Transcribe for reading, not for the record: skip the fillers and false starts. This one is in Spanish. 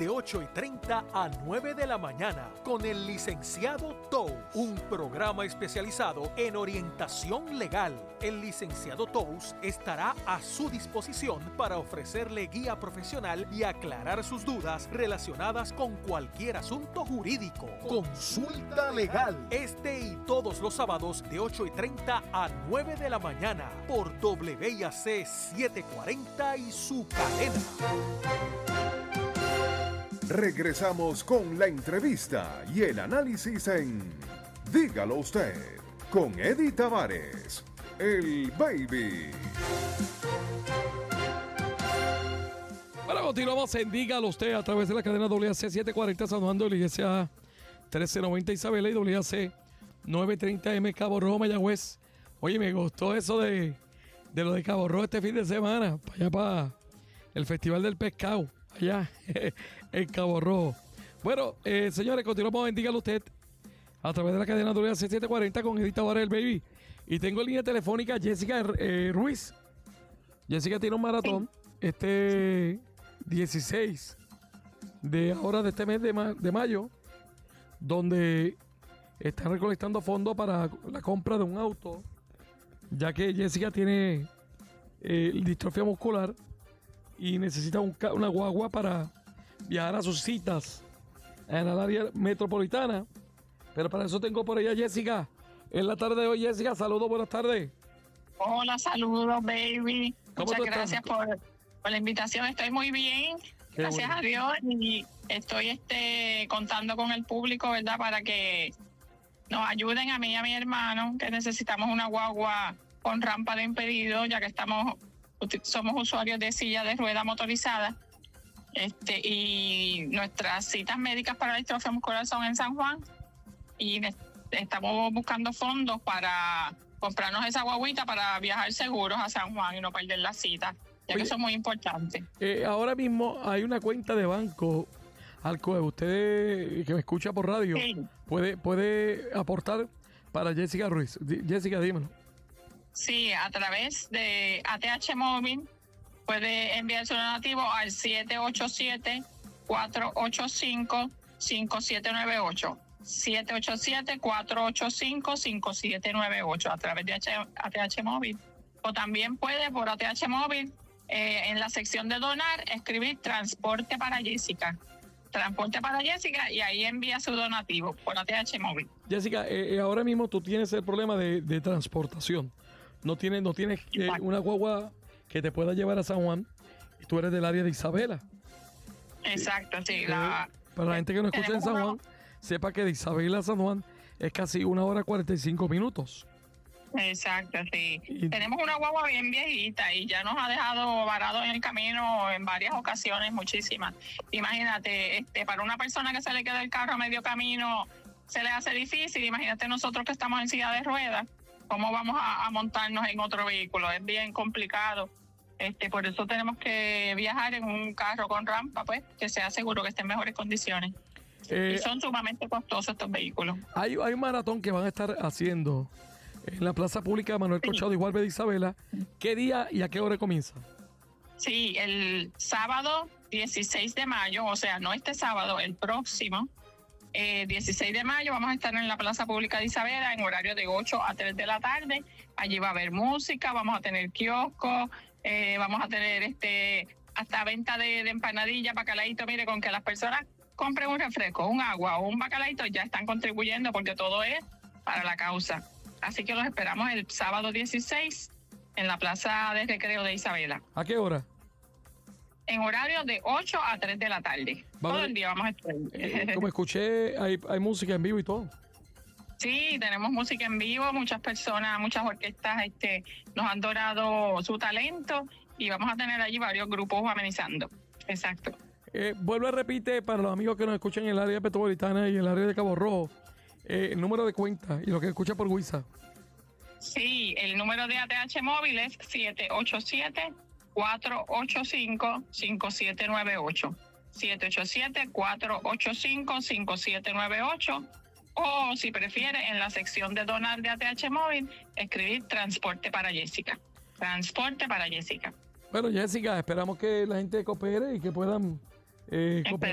de 8:30 a 9 de la mañana con el licenciado Tous, un programa especializado en orientación legal. El licenciado Tous estará a su disposición para ofrecerle guía profesional y aclarar sus dudas relacionadas con cualquier asunto jurídico. Consulta legal. Este y todos los sábados de 8:30 a 9 de la mañana por WIAC 740 y su cadena. Regresamos con la entrevista y el análisis en Dígalo Usted con Eddie Tavares, el Baby. Bueno, continuamos en Dígalo Usted a través de la cadena WIAC 740 San Juan de la Iglesia 1390 Isabela y WIAC 930M Cabo Rojo, Mayagüez. Oye, me gustó eso de lo de Cabo Rojo este fin de semana, para allá para el Festival del Pescado, allá en Cabo Rojo. Bueno, señores, continuamos en Dígalo Usted a través de la cadena WIAC 740 con Edith Tavares, el Baby. Y tengo en línea telefónica a Jessica Ruiz. Jessica tiene un maratón este 16 de ahora de este mes de mayo, donde están recolectando fondos para la compra de un auto, ya que Jessica tiene distrofia muscular y necesita una guagua para viajar a sus citas en el área metropolitana. Pero para eso tengo por ella Jessica. En la tarde de hoy, Jessica, saludos, buenas tardes. Hola, saludos, baby. Muchas gracias por la invitación. Estoy muy bien, gracias a Dios. Y estoy contando con el público, ¿verdad? Para que nos ayuden a mí y a mi hermano, que necesitamos una guagua con rampa de impedido, ya que somos usuarios de silla de rueda motorizada. Y nuestras citas médicas para la distrofia muscular son en San Juan. Y estamos buscando fondos para comprarnos esa guaguita para viajar seguros a San Juan y no perder la cita, ya que eso es muy importante. Ahora mismo hay una cuenta de banco al que usted, que me escucha por radio, sí, puede aportar para Jessica Ruiz. Jessica, dímelo. Sí, a través de ATH Móvil puede enviar su donativo al 787-485-5798. 787-485-5798 a través de ATH Móvil. O también puede por ATH Móvil en la sección de donar escribir transporte para Jessica. Transporte para Jessica y ahí envía su donativo por ATH Móvil. Jessica, ahora mismo tú tienes el problema de transportación. No tienes una guagua que te pueda llevar a San Juan y tú eres del área de Isabela. Exacto, sí. Para la gente que no escucha en San Juan, sepa que de Isabela a San Juan es casi 1 hora 45 minutos. Exacto, sí. Tenemos una guagua bien viejita y ya nos ha dejado varado en el camino en varias ocasiones, muchísimas. Imagínate, para una persona que se le queda el carro a medio camino se le hace difícil. Imagínate nosotros que estamos en silla de ruedas, ¿cómo vamos a montarnos en otro vehículo? Es bien complicado. Por eso tenemos que viajar en un carro con rampa, pues, que sea seguro, que esté en mejores condiciones. Y son sumamente costosos estos vehículos. Hay un maratón que van a estar haciendo en la Plaza Pública Manuel Colchado de Igualbe de Isabela. ¿Qué día y a qué hora comienza? Sí, el sábado 16 de mayo, o sea, no este sábado, el próximo, 16 de mayo, vamos a estar en la Plaza Pública de Isabela en horario de 8 a 3 de la tarde. Allí va a haber música, vamos a tener kioscos, vamos a tener hasta venta de empanadillas, bacalaíto. Mire, con que las personas compren un refresco, un agua o un bacalaíto, ya están contribuyendo porque todo es para la causa. Así que los esperamos el sábado 16 en la Plaza de Recreo de Isabela. ¿A qué hora? En horario de 8 a 3 de la tarde. Todo el día vamos a estar. Como escuché, hay música en vivo y todo. Sí, tenemos música en vivo. Muchas personas, muchas orquestas nos han donado su talento y vamos a tener allí varios grupos amenizando. Exacto. Vuelvo a repetir para los amigos que nos escuchan en el área metropolitana y en el área de Cabo Rojo, el número de cuenta y lo que escucha por WISA. Sí, el número de ATH móvil es 787-485-5798. 787-485-5798. O si prefiere, en la sección de donar de ATH móvil, escribir transporte para Jessica. Transporte para Jessica. Bueno, Jessica, esperamos que la gente coopere y que puedan cooperar.